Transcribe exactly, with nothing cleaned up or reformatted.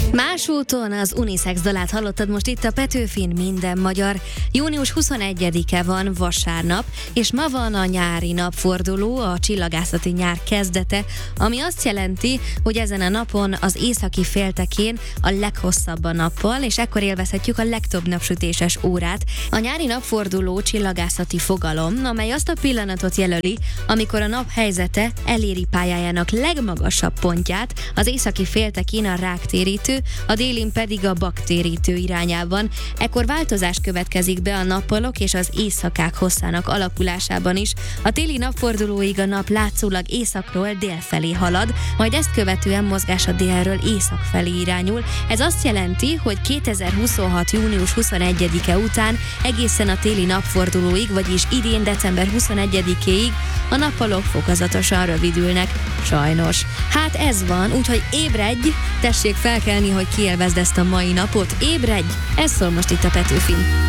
Más úton az unisex dalát hallottad most itt a Petőfin Minden Magyar. június huszonegyedike van, vasárnap, és ma van a nyári napforduló, a csillagászati nyár kezdete, ami azt jelenti, hogy ezen a napon az északi féltekén a leghosszabb a nappal, és ekkor élvezhetjük a legtöbb napsütéses órát. A nyári napforduló csillagászati fogalom, amely azt a pillanatot jelöli, amikor a nap helyzete eléri pályájának legmagasabb pontját, az északi féltekén a ráktérítő, a délin pedig a baktérítő irányában. Ekkor változás következik be a nappalok és az éjszakák hosszának alakulásában is. A téli napfordulóig a nap látszólag északról dél felé halad, majd ezt követően mozgása délről észak felé irányul. Ez azt jelenti, hogy kétezer-huszonhat. június huszonegyedike után egészen a téli napfordulóig, vagyis idén december huszonegyedikéig a nappalok fokozatosan rövidülnek. Sajnos. Hát ez van, úgyhogy ébredj, tessék felkelni, hogy kiélvezd ezt a mai napot. Ébredj! Ez szól most itt a Petőfin.